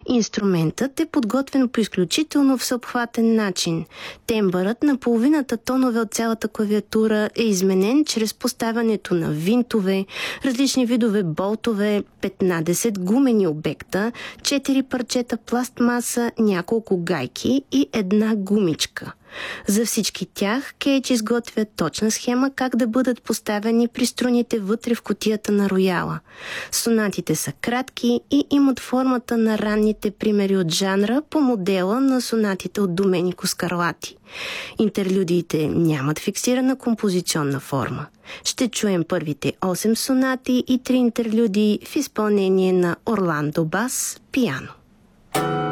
Инструментът е подготвен по изключително всеобхватен начин. Тембърът на половината тонове от цялата клавиатура е изменен чрез поставянето на винтове, различни видове болтове, 15 гумени обекта, 4 парчета пластмаса, няколко гайки и една гумичка. За всички тях Кейдж изготвя точна схема как да бъдат поставени при струните вътре в кутията на рояла. Сонатите са кратки и имат формата на ранните примери от жанра по модела на сонатите от Доменико Скарлати. Интерлюдиите нямат фиксирана композиционна форма. Ще чуем първите 8 сонати и 3 интерлюдии в изпълнение на Орландо Бас, пиано.